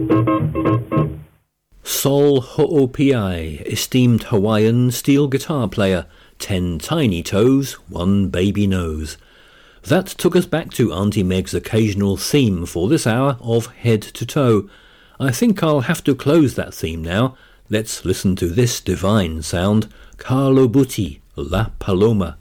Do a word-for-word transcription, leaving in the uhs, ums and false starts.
Sol Ho'opiai, esteemed Hawaiian steel guitar player, ten tiny toes, one baby nose. That took us back to Auntie Meg's occasional theme for this hour of Head to Toe. I think I'll have to close that theme now. Let's listen to this divine sound, Carlo Butti, La Paloma.